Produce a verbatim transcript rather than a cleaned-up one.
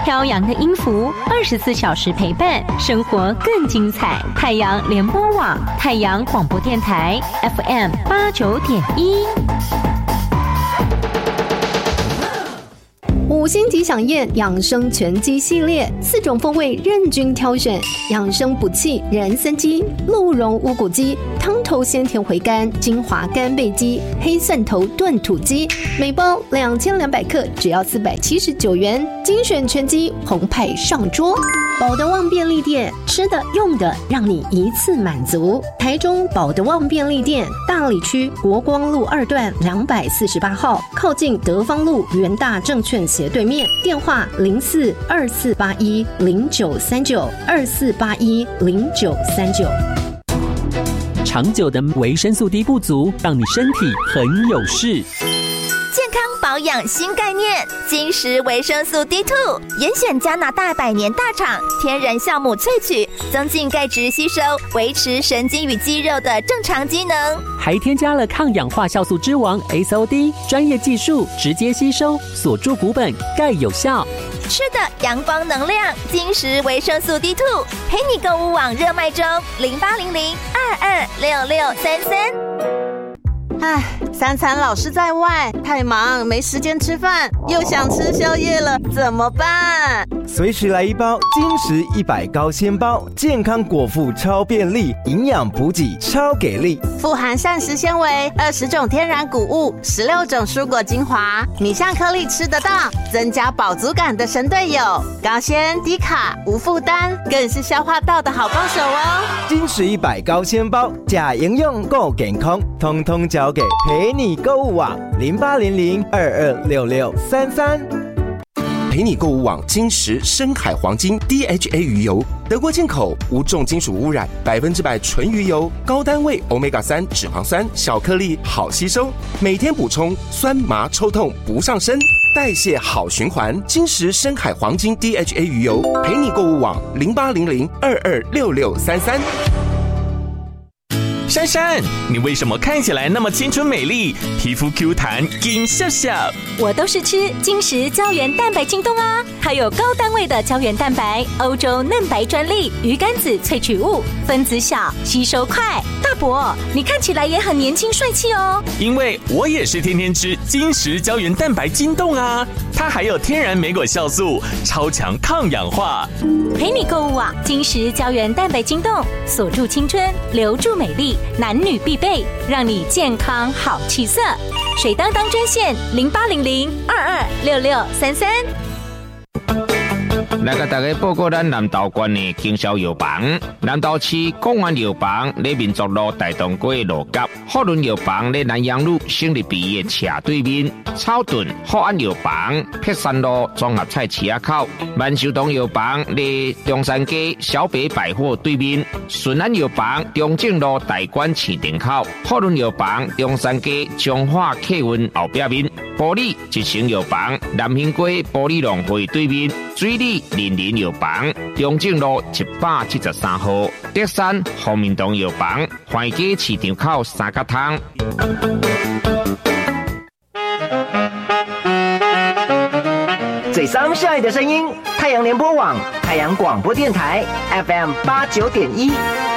飘扬的音符，二十四小时陪伴，生活更精彩。太阳联播网，太阳广播电台 F M 八九点一。 五星级响宴养生全鸡系列，四种风味任君挑选，养生补气人参鸡、鹿茸乌骨鸡、汤头鲜甜回甘精华干贝鸡、黑蒜头炖土鸡，每包两千两百克，只要四百七十九元，精选全鸡澎湃上桌。保德旺便利店，吃的用的让你一次满足。台中保德旺便利店，大里区国光路二段两百四十八号，靠近德芳路元大证券斜对面，电话零四二四八一零九三九二四八一零九三九。 长久的维生素 D 不足，让你身体很有事。 健康保养新概念，金石维生素 D 二 严选加拿大百年大厂天然酵母萃取，增进钙质吸收，维持神经与肌肉的正常机能， 还添加了抗氧化酵素之王 S O D， 专业技术直接吸收，锁住骨本，钙有效。 吃的阳光能量，金石维生素 D 二， 陪你购物网热卖中，零八零零二二六六三三。 唉，三餐老是在外，太忙没时间吃饭，又想吃宵夜了，怎么办？ 随时来一包金石一百高纤包，健康果腹超便利，营养补给超给力， 富含膳食纤维，二十种天然谷物，十六种蔬果精华，米香颗粒吃得到，增加饱足感的神队友，高纤低卡无负担，更是消化道的好帮手哦。 金石一百高纤包，假营养够健康，通通交给陪你购物网零八零零二二六六三三。 陪你购物网金石深海黄金 D H A 鱼油，德国进口，无重金属污染，百分之百纯鱼油，高单位 欧米伽三 脂肪酸，小颗粒好吸收，每天补充，酸麻抽痛不上身，代谢好循环。金石深海黄金 D H A 鱼油，陪你购物网零八零零二二六六三三。 珊珊，你为什么看起来那么青春美丽，皮肤 Q 弹金笑笑？ 我都是吃金石胶原蛋白晶冻啊，它有高单位的胶原蛋白，欧洲嫩白专利，鱼肝子萃取物，分子小，吸收快。大伯，你看起来也很年轻帅气哦。 因为我也是天天吃金石胶原蛋白晶冻啊，它还有天然莓果酵素，超强抗氧化。 陪你购物网金石胶原蛋白晶冻，锁住青春，留住美丽。男女必备，让你健康好气色。水当当专线零八零零二二六六三三。 来给大家报告咱南投县的经销药房。南投市公园药房在民族路大东街路角，福伦药房在南阳路省立毕业斜对面，草屯福安药房碧山路综合菜市口，万寿堂药房在中山街小北百货对面，顺安药房中正路大馆市场口，福伦药房中山街彰化客运后壁面，玻璃一成药房南兴街玻璃农会对面，水里林林药房中正路一百七十三号，德山福民堂药房环街市场口三角汤。 最上下的声音，太阳联播网，太阳广播电台 F M 八九点一。